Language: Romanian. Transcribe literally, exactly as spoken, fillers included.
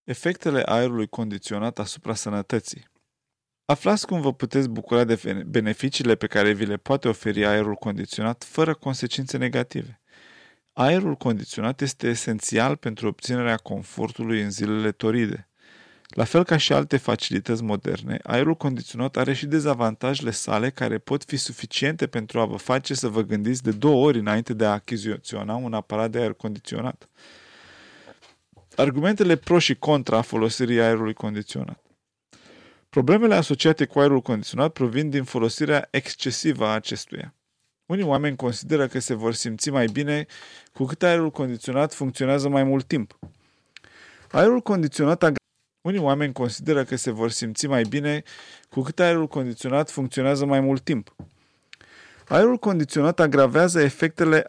Efectele aerului condiționat asupra sănătății. Aflați cum vă puteți bucura de beneficiile pe care vi le poate oferi aerul condiționat fără consecințe negative. Aerul condiționat este esențial pentru obținerea confortului în zilele toride. La fel ca și alte facilități moderne, aerul condiționat are și dezavantajele sale care pot fi suficiente pentru a vă face să vă gândiți de două ori înainte de a achiziționa un aparat de aer condiționat. Argumentele pro și contra folosirii aerului condiționat. Problemele asociate cu aerul condiționat provin din folosirea excesivă a acestuia. Unii oameni consideră că se vor simți mai bine cu cât aerul condiționat funcționează mai mult timp. Aerul condiționat ag- Unii oameni consideră că se vor simți mai bine cu cât aerul condiționat funcționează mai mult timp. Aerul condiționat agravează efectele